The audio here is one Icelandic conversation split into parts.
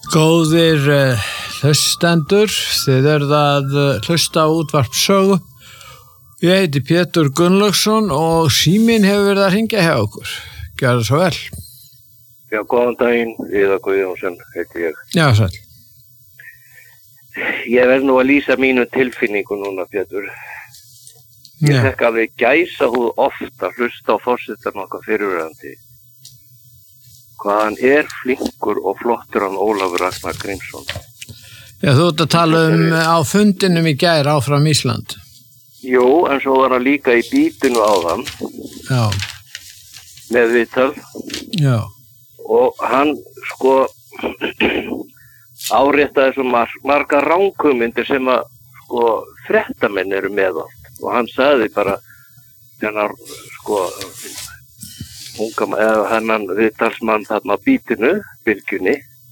Góðir hlustendur, þið eruð að hlusta á útvarp sögu. Ég heiti Pétur Gunnlaugsson og síminn hefur verið að hringja hjá okkur. Gjörðu svo vel. Já, góðan daginn, Viðar Guðjónsson heiti ég. Já, sæll. Ég verð nú að lýsa mínu tilfinningu núna, Pétur. Ég fekk alveg gæsahúð oft að hlusta á forsetann okkar fyrirverandi. Hvað hann flinkur og flottur hann Ólafur Ragnar Grímsson. Já, þú ert að tala á fundinum í gær áfram Ísland. Jú, en svo var hann líka í bítinu áðan. Já. Með viðtal. Já. Og hann áréttaði svo marga ranghugmyndir sem að fréttamenn eru með allt. Og hann sagði bara þennan hennan viðtalsmann þarna á bítinu, bylgjunni,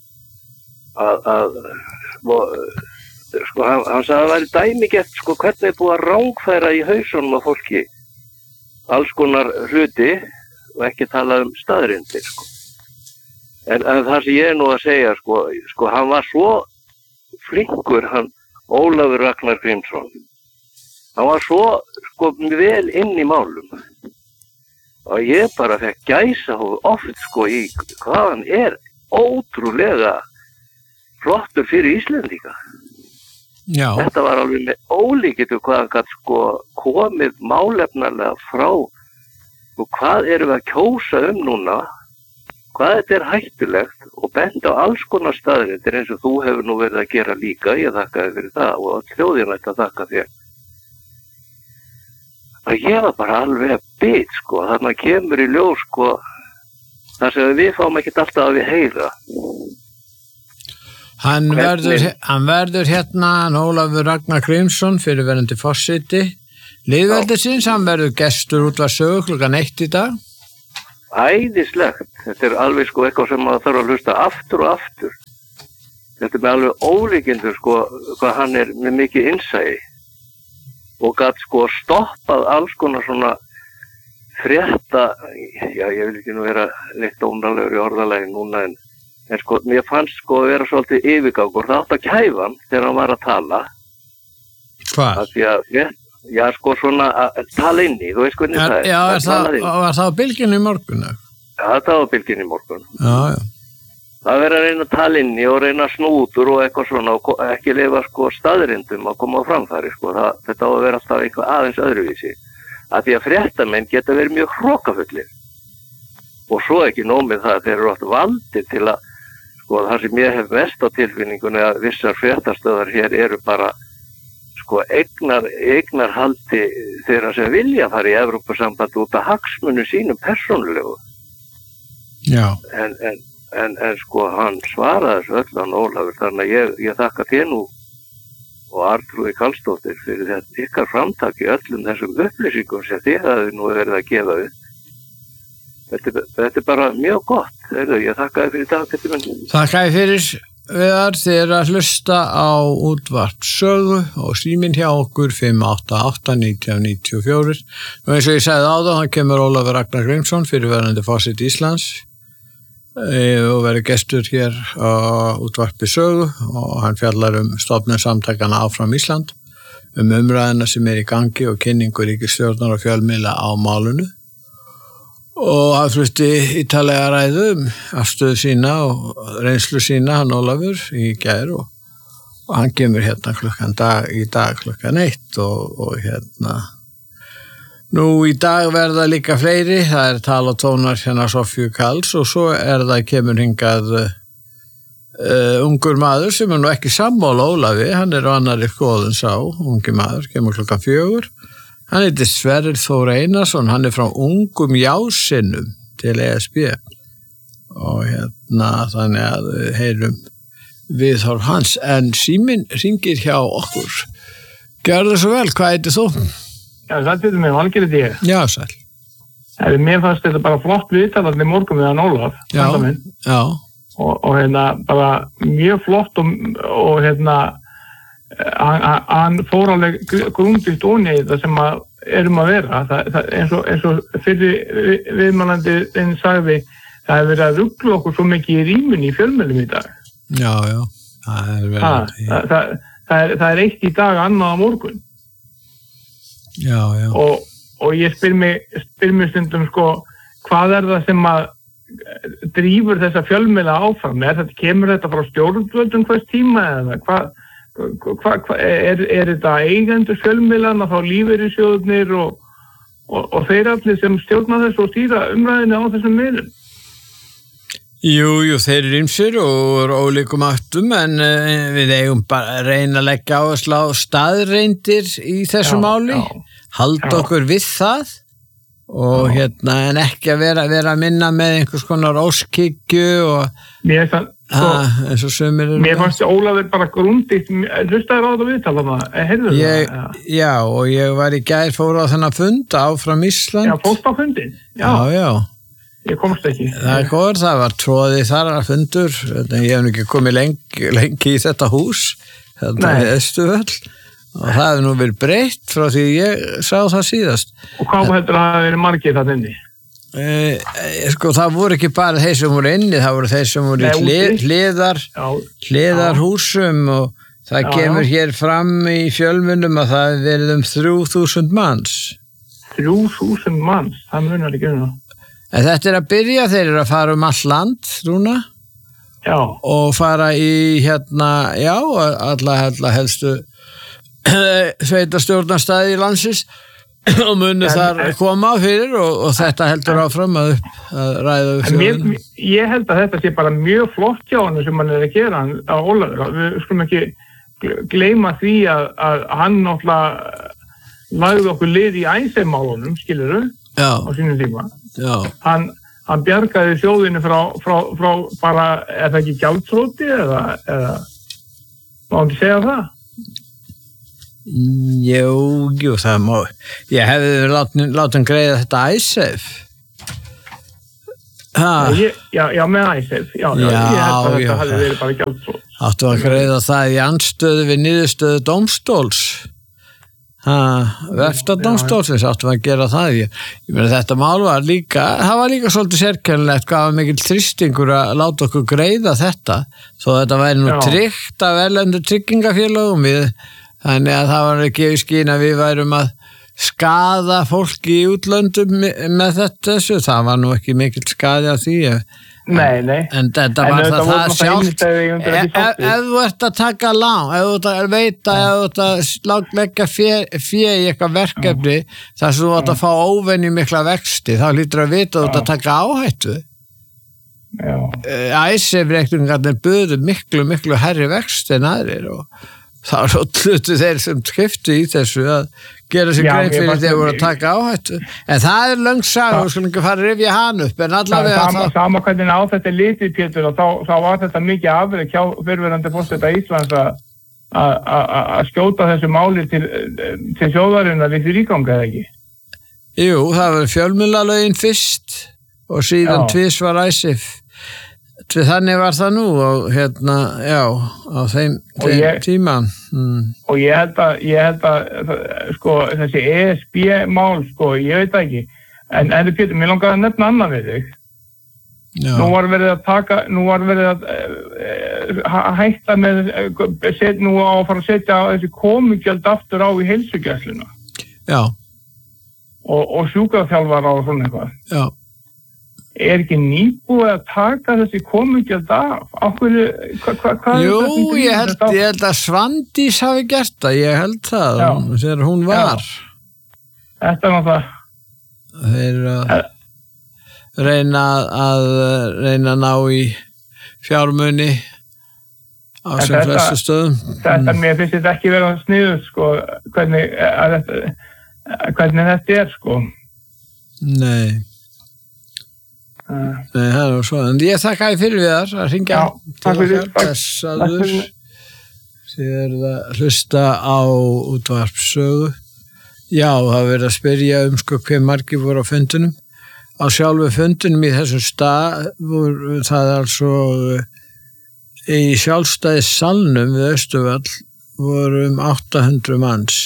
hann sagði að það væri dæmigert hvernig búið að rangfæra í hausunum á fólki alls konar hluti og ekki tala staðreyndir. En það sem ég nú að segja, hann var svo flinkur, hann Ólafur Ragnar Grímsson. Hann var svo vel inn í málum. Og ég bara fekk gæsahúð oft í hvað hann ótrúlega flottur fyrir Íslendinga. Já. Þetta var alveg með ólíkindum hvað hann gat komið málefnalega frá og hvað erum við að kjósa núna, hvað þetta hættulegt og bent á alls konar staðreyndir eins og þú hefur nú verið að gera líka, ég þakka þér fyrir það og þjóðin ætti að þakka þér. Og ég var bara alveg bit, þannig kemur í ljós, þar sem við fáum ekkert alltaf að við heyra. Hann verður hérna, Ólafur Ragnar Grímsson, fyrirverandi forseti. Lýðveldisins, hann verður gestur útvarp sögu klukkan 1 í dag. Æðislegt. Þetta alveg eitthvað sem maður þarf að hlusta aftur og aftur. Þetta með alveg ólíkindur, hvað hann með mikið innsæi. Og gat stoppað alls konar svona frétta, já ég vil ekki nú vera leitt ónalegur í orðalagi núna en mér fannst vera svolítið yfirgangur, það átt að kæfa hann þegar hann var að tala. Hvað? Svona að tala inn í, þú veist hvernig það er. Já, var það á bylgjunni í morgun? Já, það var á bylgjunni í morgun. Já. Það verður að reyna að tala inn í og reyna snútur og eitthvað svona og ekki lifa staðrindum að koma á framfæri. Þetta á að vera alltaf eitthvað aðeins öðruvísi. Af því að fréttamenn geta verið mjög hrókafullir. Og svo ekki nómið það að þeir eru átt valdir til að, það sem ég hef mest á tilfinningunni að vissar fréttastöðar hér eru bara, eignarhaldi þeirra sem vilja fara í Evrópusamband út af hagsmunum sínum persónulegu. Já. En hann svaraði þessu öll hann Ólafur, þannig að ég þakka þér nú og Arnþrúði Karlsdóttir fyrir þetta ykkar framtaki öllum þessum upplýsingum sem þið hafið nú verið að gefa upp. Þetta bara mjög gott, ég þakka þér fyrir dag, Pétur minn. Þakka þér fyrir, Viðar, þið eru að hlusta á útvarp sögu og síminn hjá okkur 588-1994. Og eins og ég sagði áðan, hann kemur Ólafur Ragnar Grímsson, fyrirverandi forseti Íslands. Og verður gestur hér á útvarpi sögu og hann fjallar stofnun samtakana áfram Ísland umræðina sem í gangi og kynningu ríkisstjórnar og fjölmiðla á málunu og hann flutti ítarlega ræðu afstöðu sína og reynslu sína hann Ólafur í gær og hann kemur hérna í dag klukkan 1 og hérna nú í dag verða líka fleiri, það tal og tónar hérna Sofíu Karls og svo það kemur hingað ungur maður sem nú ekki sammála Ólafi, hann á annarri skoðun sá, ungi maður, kemur klukkan 4. Hann heitir Sverrir Þór Einarsson, hann frá ungum jásinnum til ESB og hérna þannig að heyrum viðhorf hans en síminn hringir hjá okkur. Gjörðu svo vel, hvað heitir þú? Já, það er með Valgerði ég. Já, sæl. Mér fannst þetta bara flott viðtalandi morgun við hann Ólaf. Já. Og bara mjög flott og hann fór alveg grundigt onni í þetta sem erum að vera. Það eins og fyrir viðmælandi sagði, það hefur verið að rugla okkur svo mikið í rýmunni í fjölmiðlum í dag. Já, það er eitt í dag, annað á morgun. Já. Og ég spyr mig stundum sko, hvað það sem að drífur þessa fjölmiðla áfram? Kemur þetta frá stjórnvöldum hvers tíma eða hvað er þetta eigendur fjölmiðlana, þá lífeyrissjóðirnir og þeir allir sem stjórna þessu og stýra umræðinu á þessum miðlum? Jú, þeir eru ýmsir og ólíkum áttum, en við eigum bara að reyna að leggja áherslu á staðreyndir í þessu máli, halda okkur við það og en ekki að vera að minna með einhvers konar óskhyggju og eins og sumir eru. Mér fannst Ólafur bara grundigt, hlustaður á þetta viðtal heyrðu það? Já, og ég var í gær, fór á þennan fund áfram Ísland. Já, fórst á fundin? Já. Ég komst ekki. Það var tróðið þar að fundur, ég hef ekki komið lengi í þetta hús, þetta er Östuvöll. Og það hefði nú verið breytt frá því ég sá það síðast. Og hvað heldur það að verið margir það inni? Það voru ekki bara þeir sem voru inni, það voru þeir sem voru í hliðarhúsum og það kemur hér fram í fjölmunum að það hefði verið 3000 manns. 3000 manns, það munar ekki það. En þetta er að byrja, þeir eru að fara all land, Rúna. Já. Og fara í alla helstu sveitastjórnarstaði í landsins og muni þar koma fyrir og þetta heldur áfram að ræða upp þjóðinu. Ég held að þetta sé bara mjög flott hjá hann sem hann að gera á Ólafur. Við skulum ekki gleyma því að hann náttúrulega lagði okkur lið í Icesave-málunum, skilurðu, á sínum tíma. Já. Hann bjargaði þjóðinu frá bara, er það ekki gjaldþroti eða má ekki segja það? Jú, það má. Ég hefði látið greiða þetta Icesave. Já, með Icesave. Já, ég held að þetta hefði verið bara gjaldþrot. Áttu að greiða það í andstöðu við niðurstöðu dómstóls. Veftadómstólsins áttu að gera það. Ég meina þetta mál var líka svolítið sérkennilegt, hvað var mikill þrýstingur að láta okkur greiða þetta, þó þetta væri nú tryggt af erlendu tryggingafélögum við. Þannig að það var ekki í skín að við værum að skaða fólki í útlöndum með þessu. Það var nú ekki mikill skaði af því. Nei. En þetta var það sjálft. Ef þú ert að taka lán, ef þú ert að veita, ef þú ert að leggja fé í eitthvað verkefni, þar sem þú ert að fá óvenju mikla vexti, þá hlýtur að vita að þú ert að taka áhættu. Icesave-reikningarnir buðu miklu hærri vexti en aðrir og það var hlutu þeir sem skiptu í þessu að gera sig grein fyrir þegar voru að taka áhættu. En það löng saga, við skulum ekki fara að rifja hann upp, en allavega Sama hvernig á þetta litið, Pétur, og þá var þetta mikið afrek hjá fyrrverandi forseta Íslands að skjóta þessu máli til þjóðarinnar í því ríkang, eða ekki? Jú, það var fjölmiðlalögin fyrst og síðan tvisvar Icesave. Þannig var það nú og á þeim tíma. Og ég held að sko, þessi ESB-mál, sko, ég veit ekki. En Pétur, mér langaði að nefna annað við þig. Já. Nú var verið að hætta með, nú á að fara að setja þessi komugjöld aftur á í heilsugæsluna. Já. Og sjúkraþjálfara og svona eitthvað. Já. Er ekki nýbúið að taka þessi komugjöld af? Jú, ég held að Svandís hafi gert það, ég held það, þegar hún var. Þetta var það. Þeir reyna að ná í fjármuni á sem flestu stöðum. Þetta, mér finnst þetta ekki vera sniðugt, sko, hvernig þetta er, sko. Nei, það er svo, en ég þakka í fyrir við þar að ringja til okkar, blessaður. Þið eruð að hlusta á útvarpssögu. Já, það verið að spyrja sko hver margir voru á fundunum. Á sjálfu fundunum í þessum stað voru það altså í sjálfstæðissalnum við Östuvöll voru 800 manns.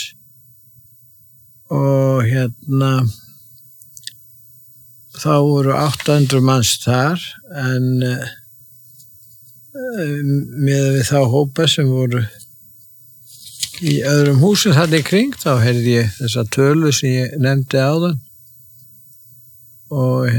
Og þá voru 800 manns þar, en með við þá hópa sem voru í öðrum húsum þarna í kring, þá heyrði ég þessa tölu sem ég nefndi áðan og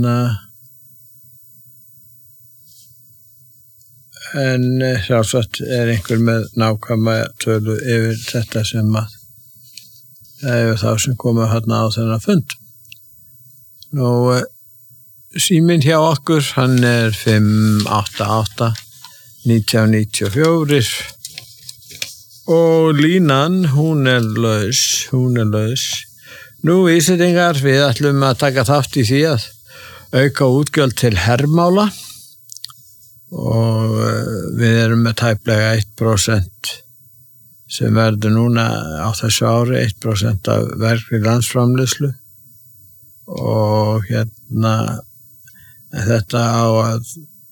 en sjálfsagt einhver með nákvæma tölu yfir þetta sem að yfir þá sem komu þarna á þennan fund. Nú, síminn hjá okkur, hann 588-1994 og línan, hún laus. Nú, Íslendingar, við ætlum að taka þátt í því að auka útgjöld til hermála og við erum með tæplega 1% sem verður núna á þessu ári 1% af vergri landsframleiðslu og þetta á að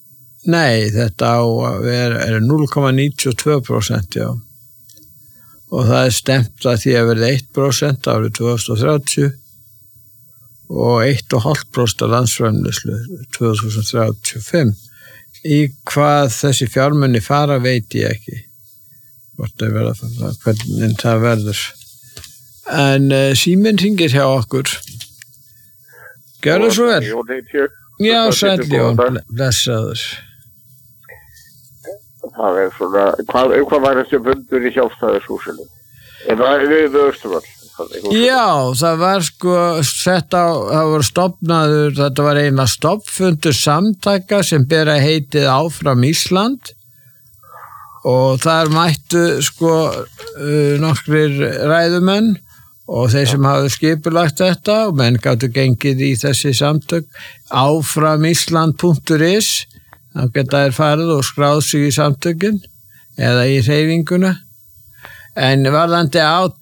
vera 0,92%, já. Og það stemt að því að verði 1% árið 2030 og 1,5% af landsframleiðslu 2035. Í hvað þessi fjármunni fara veit ég ekki. Hvernig það verður. En síminn hringir hjá okkur. Gjörðu svo vel. Já, sæll Jón, blessaður. Það svona, hvað var þessi fundur í Sjálfstæðishúsinu? Það við Austurvöll. Já, það var það var stofnaður, þetta var eina stofnfundur samtaka sem bera heitið Áfram Ísland og þar mættu nokkrir ræðumenn og þeir sem hafði skipulagt þetta og menn gátu gengið í þessi samtök áframisland.is, þá geta þeir farið og skráð sig í samtökin eða í hreyfinguna. En varðandi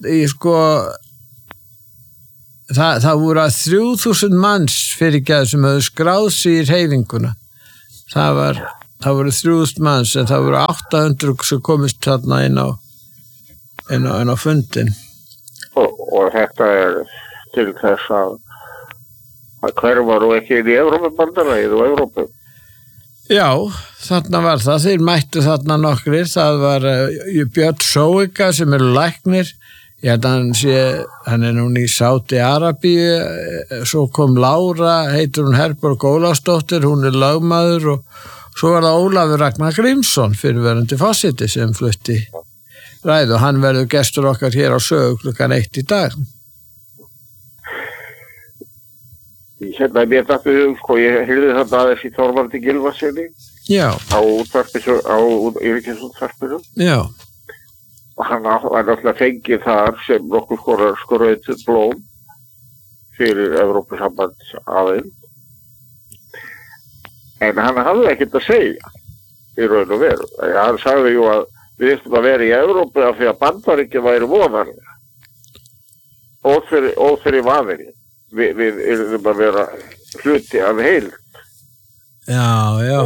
það voru 3000 manns fyrirgæð sem höfðu skráð sig í hreyfinguna. Það voru 3000 manns en það voru 800 sem komist þarna inn á fundin. Og þetta til þess að hverfa nú ekki inn í Evrópubandalagið og Evrópu. Já, þarna var það. Þeir mættu þarna nokkrir. Það var Björn Sóika sem læknir. Ég held að hann núna í Sádi-Arabíu. Svo kom Lára, heitir hún Herborg Ólafsdóttir, hún lögmaður og svo var það Ólafur Ragnar Grímsson, fyrrverandi forseti sem flutti ræðu og hann verður gestur okkar hér á Sögu klukkan 1 í dag. Mér dætti ég heyrði þetta aðeins í Þorvaldi Gylfasyni á Ríkisútvarpinu. Já. Og hann var náttúrulega fengið þar sem nokkur skorrauð blóm fyrir Evrópusambands aðeins. En hann hafði ekkert að segja í raun og veru. Hann sagði jú að við ættum að vera í Evrópu af því að Bandaríkjum væri voðarlega og fyrir vaðinni. Við erum að vera hluti af heild. Já.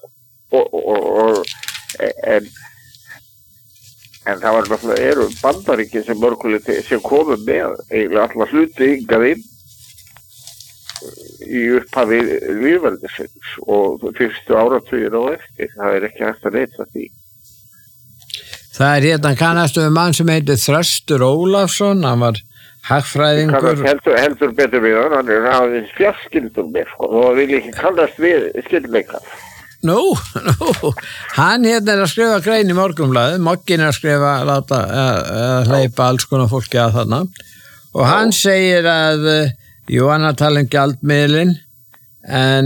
En það var náttúrulega Bandaríkin sem mörguleiti sem komum með eiginlega alla hluti hingað inn í upphafi lýðveldisins og fyrstu áratugir og eftir. Það ekki hægt að neita því. Það kannastu við mann sem heitir Þröstur Ólafsson, hann var hagfræðingur. Heldur betur við hann er aðeins fjarskyldur mér og vil ekki kannast við skyldleikar. Nú, hann er að skrifa grein í Morgunblaðið, Moggin að skrifa, að hleypa alls konar fólki að þarna og hann segir að hann tala gjaldmiðlinn en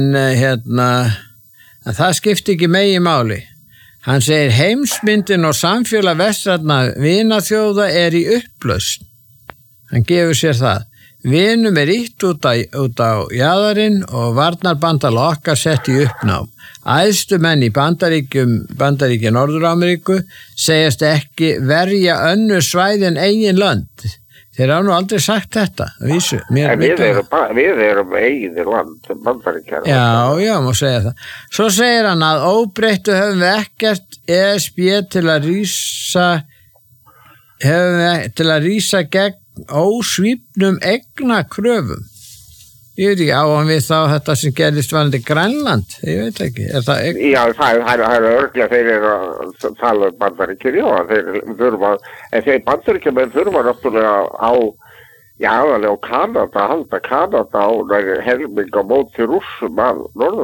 það skipti ekki megi máli. Hann segir heimsmyndin og samfélag vestrænna vinaþjóða í upplausn. Hann gefur sér það. Vinum ýtt út á jaðarinn og varnarbandala okkar sett í uppnám. Æðstu menn í Bandaríki Norður-Ameríku segjast ekki verja önnur svæði en eigin lönd. Þeir hafa nú aldrei sagt þetta. Við erum eigin land, Bandaríkjar. Já, má segja það. Svo segir hann að óbreyttu höfum við ekkert ESB til að rísa gegn ósvífnum eignakröfum. Ég veit ekki á hann við þá þetta sem gerðist varandi Grænland, ég veit ekki. Já, það er örglega þeir eru að tala Bandaríkin, já, þeir Bandaríkjamenn þurfa náttúrulega á, já, aðalega á Kanada, halda Kanada á helming á móti Rússum af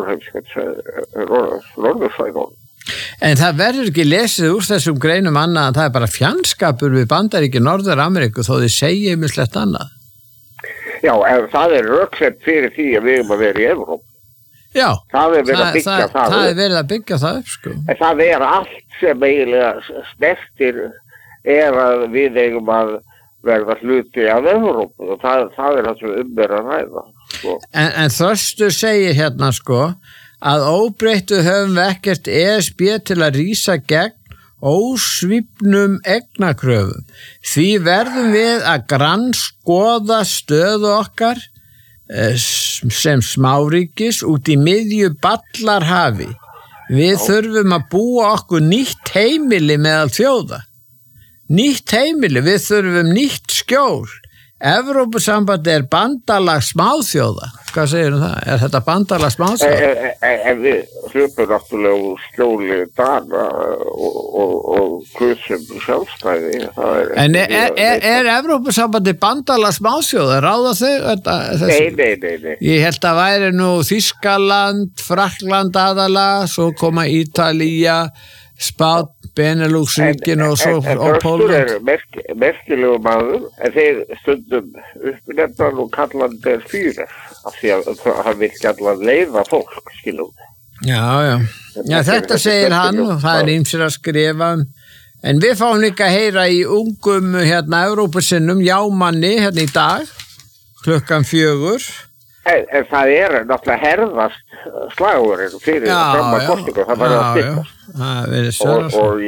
Norðursvæðunum. En það verður ekki lesið úr þessum greinum annað, það bara fjandskapur við Bandaríkin Norður-Ameríku þó þið segja ýmislegt annað. Já, en það er röksemd fyrir því að við erum að vera í Evrópu. Já, það er verið að byggja það upp. Það er verið að byggja það upp, sko. En það er allt sem eiginlega snertir að við eigum að verða hluti af Evrópu og það er það sem er að ræða. Sko. En Þröstur segir hérna, sko, að óbreyttu höfum við ekkert ESB til að rísa gegn ósvífnum eignakröfum. Því verðum við að grannskoða stöðu okkar sem smáríkis út í miðju ballarhafi. Við þurfum að búa okkur nýtt heimili meðal þjóða. Nýtt heimili, við þurfum nýtt skjól. Evrópusambandi er bandalag smáþjóða. Hvað segir það? Er þetta bandalag smáþjóða? En við hlupum náttúrulega úr skjóli Dana og kusum sjálfstæði. En er Evrópusambandi bandalag smáþjóða? Ráða þau? Nei. Ég held að væri nú Þýskaland, Frakkland aðalega, svo koma Ítalía, Spán, Benelux-ríkin og Pólland. En er merkilegu maður, en þeir stundum uppnefnan og kallan þeir fyrir, af því að hann vil kallan leiða fólk, skilum. Já, þetta segir hann og það er ýmsir að skrifa. En við fáum líka að heyra í ungum Evrópusinnum, jámanni í dag, 4:00. En það er náttúrulega herðast slagurinn fyrir fram að kostingu, það var að styttast. Og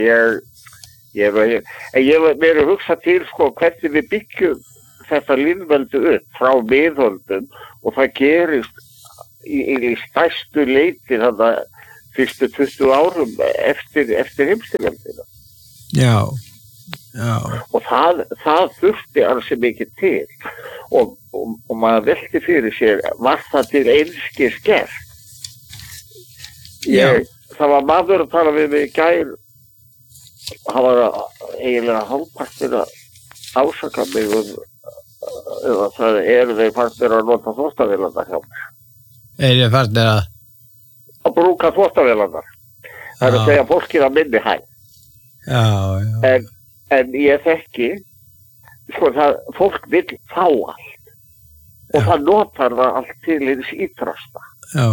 ég verið hugsa til sko hvernig við byggjum þetta lýðveldi upp frá miðöldum og það gerist í stærstu leiti þarna fyrstu 20 árum eftir heimsstyrjöldina. Já. Og það þurfti ansi mikið til og maður velti fyrir sér var það til einskis gert. Það var maður að tala við mig í gær, hann var eiginlega hálfpartir að ásaka mig það eru þeir farnir að nota þvottavélarnar hjá mér. Eru þeir farnir að? Að brúka þvottavélarnar. Það er að segja fólkið að minni hæg. Já. En ég þekki, sko fólk vill fá allt og það notar það allt til hins ítrasta. Já.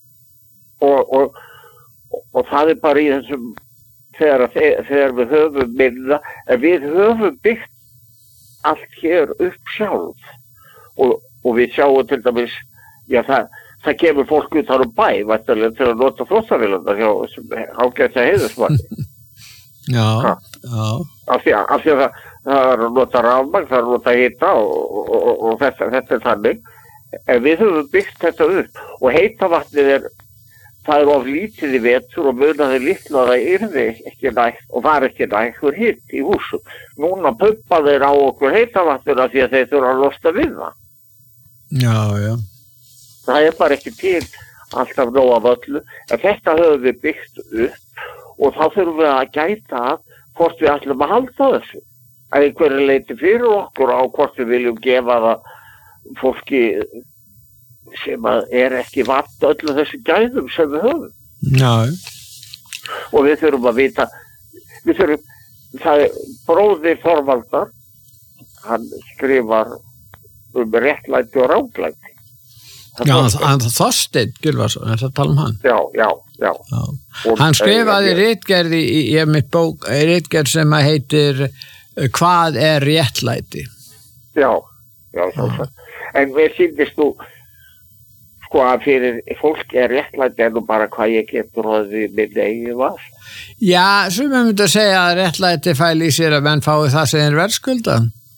Og það er bara í þessum, þegar við höfum minna, en við höfum byggt allt hér upp sjálf og við sjáum til dæmis, já það kemur fólk út þar bæ, væntanlega til að nota þvottavélarnar hjá ágæta heiðursmanni. Já. Af því að það er að nota rafmagn, það er að nota hita og þetta er þannig. En við höfum byggt þetta upp og heita vatnið það er of lítið í vetur og munaði litla að það yrði ekki nægt og var ekki nægur hitt í húsum. Núna pumpa þeir á okkur heita vatnina því að þeir þurfa að losna við það. Já. Það er bara ekki til alltaf nóg af öllu, en þetta höfum við byggt upp og þá þurfum við að gæta hvort við ætlum að halda þessu. Að einhverju leiti fyrir okkur á hvort við viljum gefa það fólki sem er ekki vant öllu þessu gæðum sem við höfum. Já. Og við þurfum að vita, það er bróðir Þorvaldar, hann skrifar réttlæti og ránglæti. Já, Þorsteinn Gylfason, er það að tala hann? Já. Hann skrifaði ritgerð í mitt bók, ritgerð sem heitir Hvað er réttlæti? Já. En mér sýndist þú sko að fyrir fólk er réttlæti en nú bara hvað ég getur orðið minn eigin var. Já, sem ég myndi að segja að réttlæti fæli í sér að menn fái það sem er verðskulda.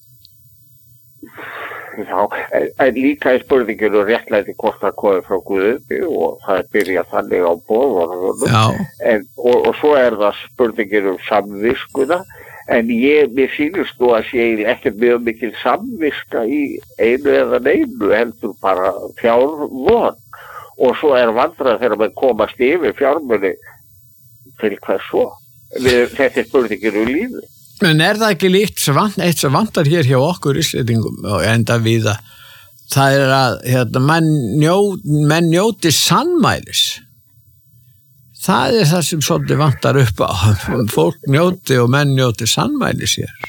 Já, en líka er spurningin réttlæti hvort það komið frá Guði og það er byrjað þannig á boðorðunum. Og svo er það spurningin samviskuna, En mér sýnist nú að sé ekkert mjög mikil samviska í einu eða neinu, heldur bara fjárvon. Og svo vandræði þegar maður komast yfir fjármuni til hvers svo. Þetta spurningin lífið. En það ekki líkt eitt sem vantar hér hjá okkur Íslendingum og enda víða? Það að menn njóti sannmælis. Það það sem svolítið vantar upp á. Fólk njóti og menn njóti sannmælis hér.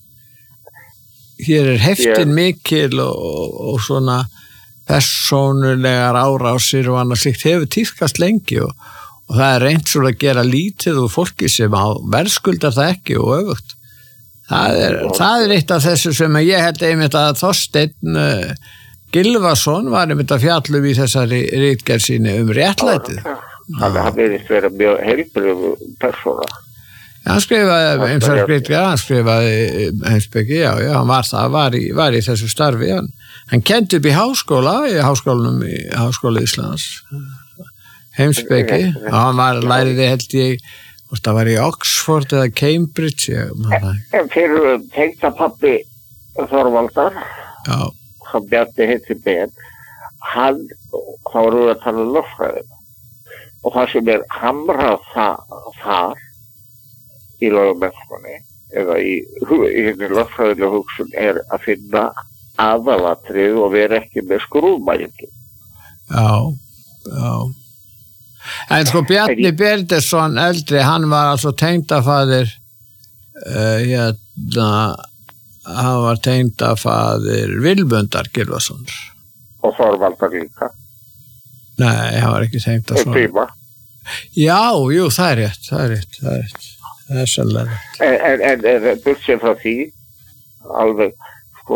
Hér heftin mikil og svona persónulegar árásir og annað slíkt hefur tíðkast lengi og það reynt svona að gera lítið úr fólki sem verðskuldar það ekki og öfugt. Það eitt af þessu sem ég held einmitt að Þorsteinn Gylfason var einmitt að fjalla í þessari ritgerð síni réttlætið. Hann verðist vera mjög heilbrigð persóna. Hann skrifaði heimspeki, já, hann var í þessu starfi. Hann kenndi upp í háskólanum í Háskóla Íslands, heimspeki, og hann læriði held ég, hvort það var í Oxford eða Cambridge. En fyrir tengdapabbi Þorvaldar, sem Bjarni heiti Ben, þá voru við að tala um lögfræðina. Og það sem hamrað þar í lögmennskunni eða í lögfræðilega hugsun að finna aðalatrið og vera ekki með skrúðmælingi. Já. En sko Bjarni Bernharðsson eldri, hann var altså tengdafaðir hann var tengdafaðir Vilmundar Gylfasons. Og Þorvaldar líka. Nei, hann var ekki tengt að svona. Já, jú, það er rétt. Það er sannlega rétt. En burtséð frá því, alveg, sko,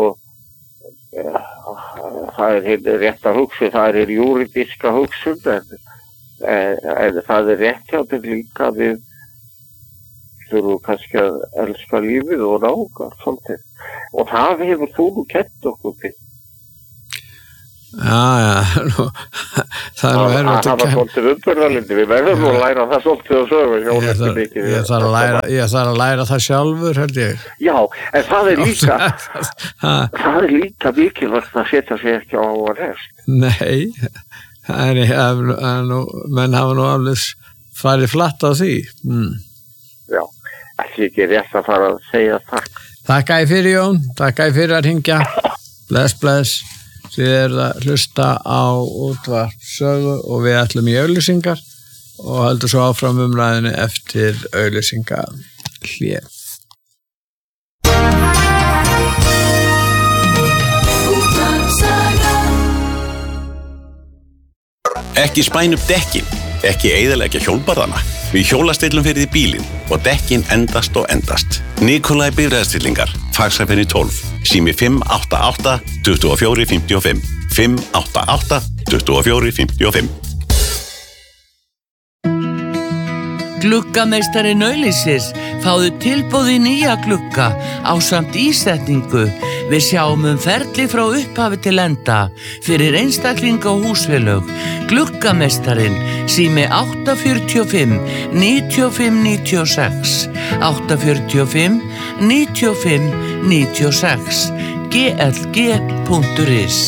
það rétt að hugsun, það júridíska hugsun, en það rétt hjá til líka við þurfum kannski að elska lífið og nága, svolítið. Og það hefur þú nú kennt okkur til. Já, það var svolítið umburðarlindi, við verðum nú að læra það svolítið og sögum. Ég þarf að læra það sjálfur, held ég. Já, en það líka mikilvægt að setja sig ekki á hest. Nei, menn hafa nú alveg farið flatt á því. Já, ekki rétt að fara að segja takk. Takk fyrir Jón, takk fyrir að hringja. Bless. Þið að hlusta á útvarp sögu og við ætlum í auglýsingar og höldum svo áfram umræðinu eftir auglýsingahlé. Ekki spæna upp dekkin, ekki eyðileggja hjólbarðana. Við hjólastillum fyrir því bílinn og dekkin endast og endast. Nikolai bifreiðastillingar, Faxafenni 12, sími 588 24 55, 588 24 55. Gluggameistarinn auglýsir, fáðu tilboð í nýja glugga ásamt ísetningu. Við sjáum ferli frá upphafi til enda fyrir einstaklinga og húsfélög. Gluggameistarinn, sími 845 95 96, 845 95 96, glg.is.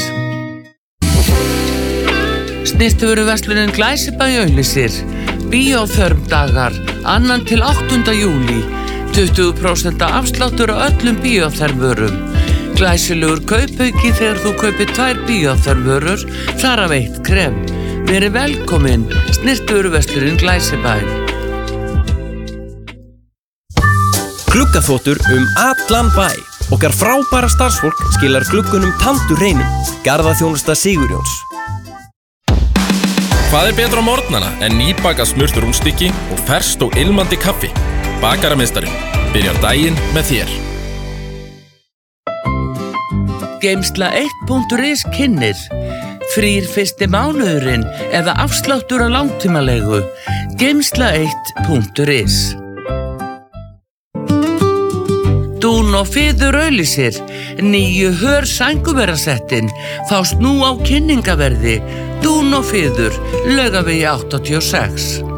Snyrtivöruverslunin Glæsibæ auglýsir. Bíóþörmdagar, 2. til 8. júlí, 20% afsláttur á öllum bíóþörmvörum. Glæsilegur kaupauki þegar þú kaupir 2 bíóþörmvörur, þar af 1 krem. Verið velkomin, Snyrtivöruverslunin Glæsibæ. Gluggaþvottur allan bæ. Okkar frábæra starfsfólk skilar gluggunum tandur hreinum. Garðaþjónusta Sigurjóns. Hvað betra á morgnana en nýbakað smurt rúnstykki og ferskt og ilmandi kaffi? Bakarameistarinn byrjar daginn með þér. Geymsla1.is kynnir. Frýr fyrsti mánuðurinn eða afsláttur á langtímalegu. Geymsla1.is. Dún og Fiður auglýsir. Nýju hör sænguverasettin fást nú á kynningaverði. Dún og Fiður, Laugavegi 86.